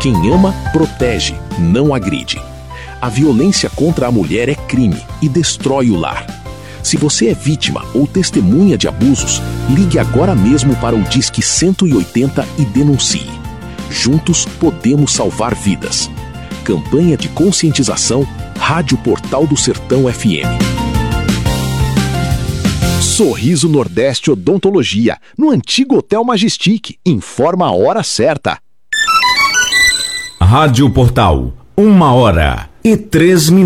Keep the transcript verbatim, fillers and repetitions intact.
Quem ama, protege, não agride. A violência contra a mulher é crime e destrói o lar. Se você é vítima ou testemunha de abusos, ligue agora mesmo para o Disque cento e oitenta e denuncie. Juntos podemos salvar vidas. Campanha de conscientização, Rádio Portal do Sertão F M. Sorriso Nordeste Odontologia, no antigo Hotel Majestic. Informa a hora certa. Rádio Portal, uma hora e três minutos.